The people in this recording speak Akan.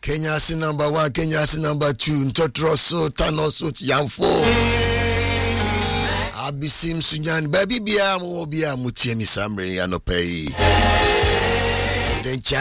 Kenya's number 1, Kenya's number 2, Ntotroso, Tanoso, Yamfo. Abisim Sunyan, baby, Biamo, Biamutiemi Samre, Yanopay. Then